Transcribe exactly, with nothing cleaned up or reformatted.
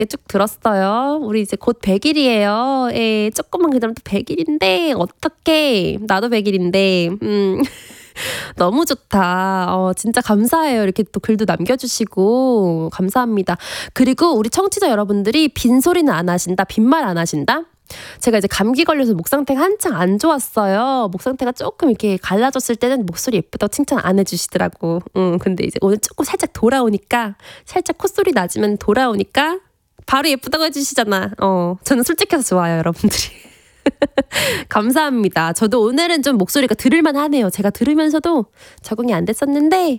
쭉 들었어요. 우리 이제 곧 백 일이에요. 예, 조금만 기다리면 또 백 일인데, 어떡해. 나도 백 일인데, 음. 너무 좋다. 어, 진짜 감사해요. 이렇게 또 글도 남겨주시고, 감사합니다. 그리고 우리 청취자 여러분들이 빈소리는 안 하신다, 빈말 안 하신다? 제가 이제 감기 걸려서 목 상태가 한창 안 좋았어요. 목 상태가 조금 이렇게 갈라졌을 때는 목소리 예쁘다고 칭찬 안 해주시더라고. 음, 근데 이제 오늘 조금 살짝 돌아오니까, 살짝 콧소리 낮으면 돌아오니까, 바로 예쁘다고 해주시잖아. 어, 저는 솔직해서 좋아요, 여러분들이. 감사합니다. 저도 오늘은 좀 목소리가 들을만 하네요. 제가 들으면서도 적응이 안 됐었는데,